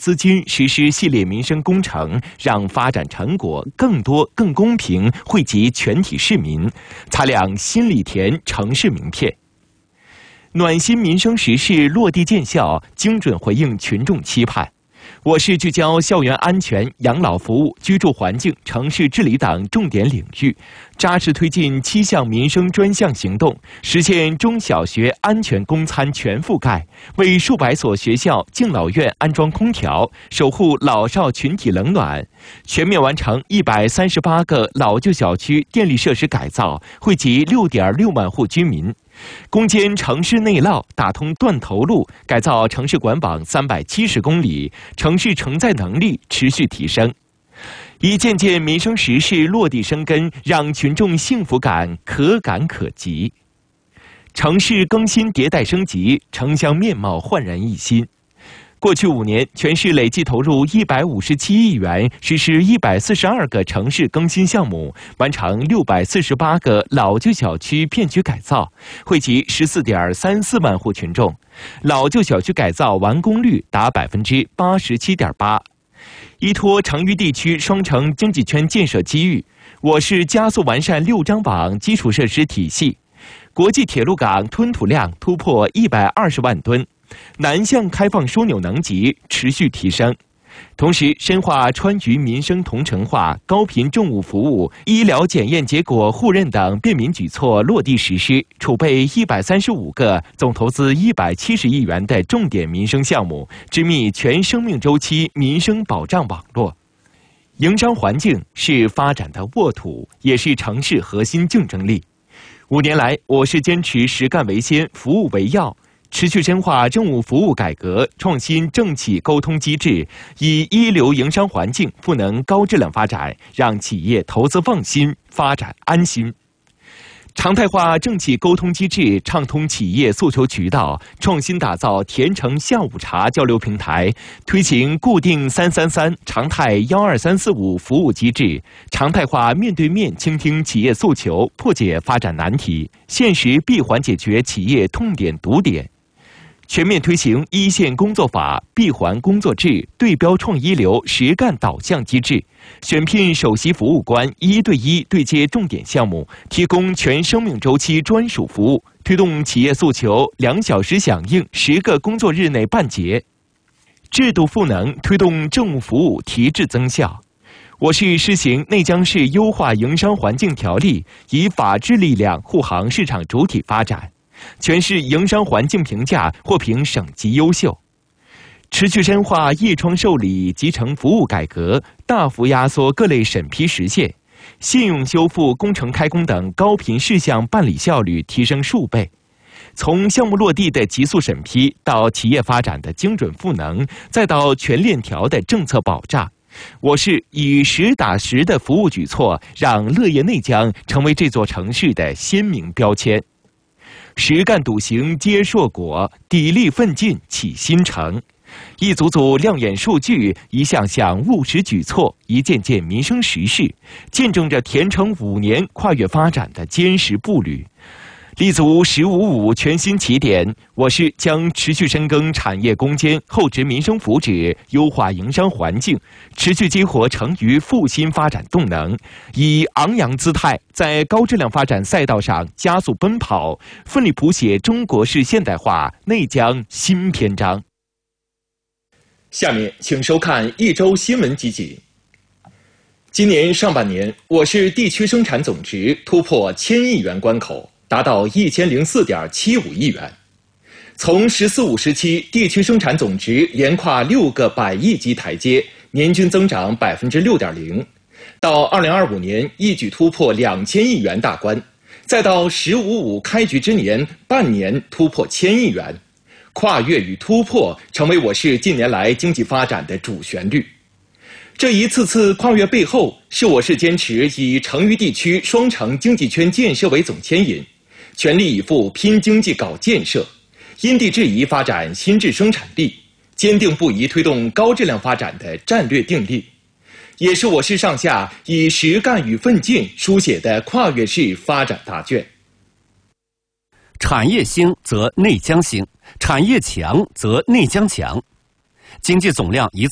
资金实施系列民生工程，让发展成果更多、更公平惠及全体市民，擦亮新里田城市名片。暖心民生实事落地见效，精准回应群众期盼。我市聚焦校园安全、养老服务、居住环境、城市治理等重点领域，扎实推进7项民生专项行动，实现中小学安全供餐全覆盖，为数百所学校、敬老院安装空调，守护老少群体冷暖，全面完成138个老旧小区电力设施改造，惠及6.6万户居民。攻坚城市内涝，打通断头路，改造城市管网370公里，城市承载能力持续提升。一件件民生实事落地生根，让群众幸福感可感可及。城市更新迭代升级，城乡面貌焕然一新。过去5年，全市累计投入157亿元，实施142个城市更新项目，完成648个老旧小区片区改造，惠及14.34万户群众，老旧小区改造完工率达87.8%。依托成渝地区双城经济圈建设机遇，我市加速完善6张网基础设施体系，国际铁路港吞吐量突破120万吨。南向开放枢纽能级持续提升，同时深化川渝民生同城化、高频政务服务、医疗检验结果互认等便民举措落地实施，储备135个总投资170亿元的重点民生项目，织密全生命周期民生保障网络。营商环境是发展的沃土，也是城市核心竞争力。5年来，我市坚持实干为先、服务为要，持续深化政务服务改革，创新政企沟通机制，以一流营商环境赋能高质量发展，让企业投资放心，发展安心。常态化政企沟通机制，畅通企业诉求渠道，创新打造甜橙下午茶交流平台，推行固定333、常态12345服务机制，常态化面对面倾听企业诉求，破解发展难题，现实闭环解决企业痛点堵点。全面推行一线工作法、闭环工作制、对标创一流实干导向机制，选聘首席服务官1对1对接重点项目，提供全生命周期专属服务，推动企业诉求2小时响应，10个工作日内办结。制度赋能推动政务服务提质增效。我市施行内江市优化营商环境条例，以法治力量护航市场主体发展。全市营商环境评价获评省级优秀，持续深化业窗受理集成服务改革，大幅压缩各类审批时限，信用修复、工程开工等高频事项办理效率提升数倍。从项目落地的急速审批，到企业发展的精准赋能，再到全链条的政策保障，我市以实打实的服务举措，让乐业内江成为这座城市的鲜明标签。实干笃行结硕果，砥砺奋进启新城。一组组亮眼数据，一项项务实举措，一件件民生实事，见证着甜城5年跨越发展的坚实步履。立足“1055”全新起点，我市将持续深耕产业攻坚，厚植民生福祉，优化营商环境，持续激活成渝复兴发展动能，以昂扬姿态在高质量发展赛道上加速奔跑，奋力谱写中国式现代化内江新篇章。下面请收看一周新闻集锦。今年上半年，我市地区生产总值突破1000亿元关口，达到1004.75亿元。从“十四五”时期地区生产总值连跨6个100亿级台阶，年均增长6.0%，到2025年一举突破2000亿元大关，再到“1055”开局之年，半年突破1000亿元。跨越与突破成为我市近年来经济发展的主旋律。这一次次跨越背后，是我市坚持以成渝地区双城经济圈建设为总牵引，全力以赴拼经济搞建设，因地制宜发展新质生产力，坚定不移推动高质量发展的战略定力，也是我市上下以实干与奋进书写的跨越式发展大卷。 产业兴则内江兴，产业强则内江强，经济总量一